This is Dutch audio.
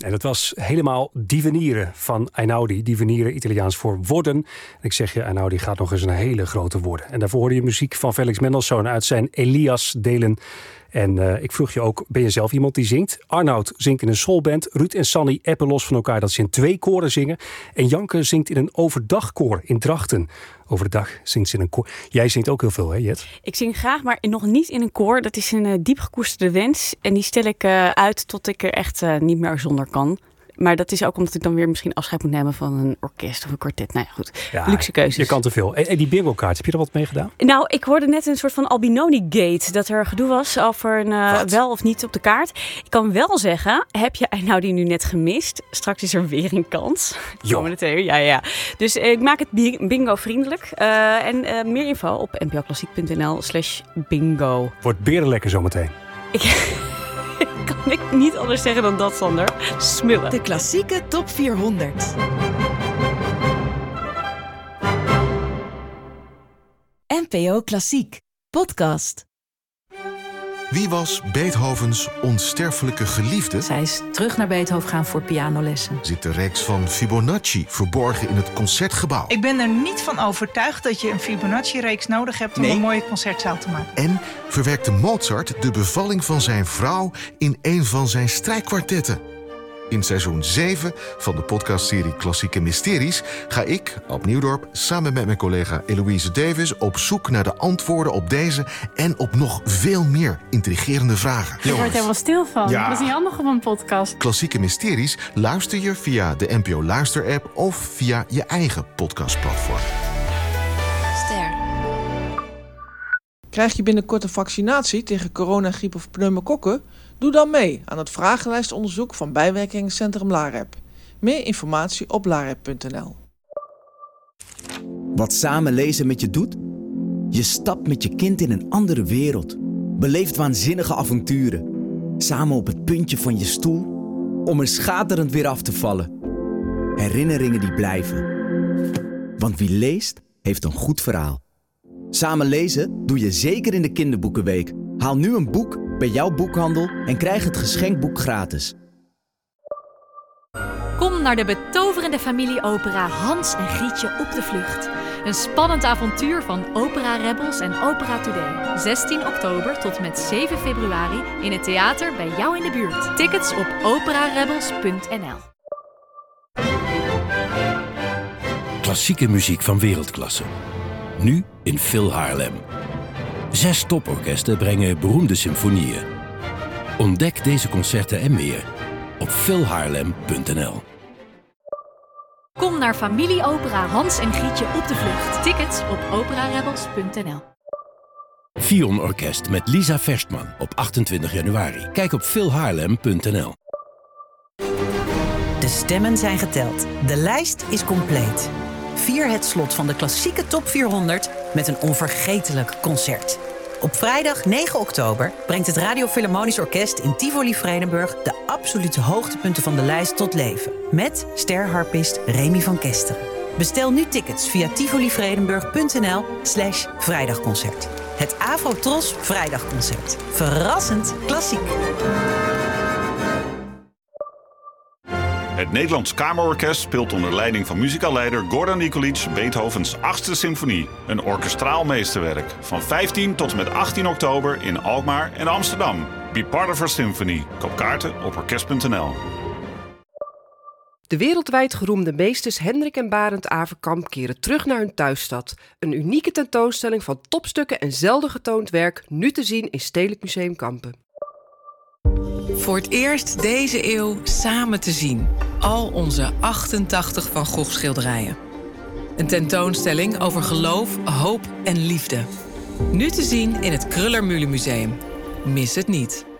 En dat was helemaal Divenire van Einaudi. Divenire, Italiaans voor worden. En ik zeg je, Einaudi gaat nog eens een hele grote worden. En daarvoor hoorde je muziek van Felix Mendelssohn uit zijn Elias delen. En ik vroeg je ook, ben je zelf iemand die zingt? Arnoud zingt in een soulband. Ruud en Sanny appen los van elkaar dat ze in 2 koren zingen. En Janke zingt in een overdagkoor in Drachten. Overdag zingt ze in een koor. Jij zingt ook heel veel, hè Jet? Ik zing graag, maar nog niet in een koor. Dat is een diep gekoesterde wens. En die stel ik uit tot ik er echt niet meer zonder kan. Maar dat is ook omdat ik dan weer misschien afscheid moet nemen van een orkest of een kwartet. Nou ja, goed. Ja, luxe keuzes. Je kan te veel. En die bingo-kaart, heb je er wat mee gedaan? Nou, ik hoorde net een soort van Albinoni-gate. Dat er gedoe was over een wel of niet op de kaart. Ik kan wel zeggen, heb je Einaudi nu net gemist? Straks is er weer een kans. Ja. Dus ik maak het bingo-vriendelijk. En meer info op npoklassiek.nl/bingo. Wordt berenlekker zometeen. Kan ik niet anders zeggen dan dat, Sander. Smullen. De klassieke top 400. NPO Klassiek. Podcast. Wie was Beethovens onsterfelijke geliefde? Zij is terug naar Beethoven gaan voor pianolessen. Zit de reeks van Fibonacci verborgen in het Concertgebouw? Ik ben er niet van overtuigd dat je een Fibonacci-reeks nodig hebt om een mooie concertzaal te maken. En verwerkte Mozart de bevalling van zijn vrouw in een van zijn strijkkwartetten? In seizoen 7 van de podcastserie Klassieke Mysteries ga ik, Ab Nieuwdorp, samen met mijn collega Eloïse Davis op zoek naar de antwoorden op deze en op nog veel meer intrigerende vragen. Je wordt helemaal stil van. Ja. Dat is niet handig op een podcast. Klassieke Mysteries luister je via de NPO Luister-app of via je eigen podcastplatform. Ster. Krijg je binnenkort een vaccinatie tegen coronagriep of pneumokokken? Doe dan mee aan het vragenlijstonderzoek van bijwerkingencentrum LAREP. Meer informatie op larep.nl. Wat samen lezen met je doet? Je stapt met je kind in een andere wereld. Beleeft waanzinnige avonturen. Samen op het puntje van je stoel, om er schaterend weer af te vallen. Herinneringen die blijven. Want wie leest, heeft een goed verhaal. Samen lezen doe je zeker in de kinderboekenweek. Haal nu een boek bij jouw boekhandel en krijg het geschenkboek gratis. Kom naar de betoverende familieopera Hans en Grietje op de vlucht. Een spannend avontuur van Opera Rebels en Opera Today. 16 oktober tot met 7 februari in het theater bij jou in de buurt. Tickets op operarebels.nl. Klassieke muziek van wereldklasse. Nu in Phil Haarlem. 6 toporkesten brengen beroemde symfonieën. Ontdek deze concerten en meer op philhaarlem.nl. Kom naar familieopera Hans en Grietje op de vlucht. Tickets op operarebels.nl. Fion Orkest met Lisa Verstman op 28 januari. Kijk op philhaarlem.nl. De stemmen zijn geteld. De lijst is compleet. Vier het slot van de klassieke top 400 met een onvergetelijk concert. Op vrijdag 9 oktober brengt het Radio Philharmonisch Orkest in Tivoli Vredenburg de absolute hoogtepunten van de lijst tot leven. Met sterharpist Remy van Kesteren. Bestel nu tickets via tivolivredenburg.nl/vrijdagconcert. Het Afro-Tros Vrijdagconcert. Verrassend klassiek. Het Nederlands Kamerorkest speelt onder leiding van muzikaalleider Gordon Nikolic Beethovens 8e symfonie. Een orkestraal meesterwerk. Van 15 tot en met 18 oktober in Alkmaar en Amsterdam. Be part of our symphony. Koop kaarten op orkest.nl. De wereldwijd geroemde meesters Hendrik en Barend Averkamp keren terug naar hun thuisstad. Een unieke tentoonstelling van topstukken en zelden getoond werk, nu te zien in Stedelijk Museum Kampen. Voor het eerst deze eeuw samen te zien. Al onze 88 Van Gogh schilderijen. Een tentoonstelling over geloof, hoop en liefde. Nu te zien in het Kröller-Mühle Museum. Mis het niet.